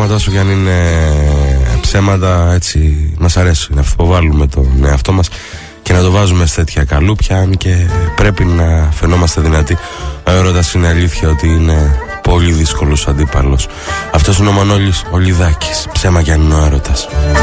πράγματα, όσο κι αν είναι ψέματα, έτσι μας αρέσει να αυτοποβάλλουμε τον εαυτό μας και να το βάζουμε σε τέτοια καλούπια, αν και πρέπει να φαινόμαστε δυνατοί. Ο έρωτας είναι αλήθεια ότι είναι πολύ δύσκολος αντίπαλος. Αυτός είναι ο Μανώλης ο Λιδάκης. Ψέμα κι αν είναι ο έρωτας.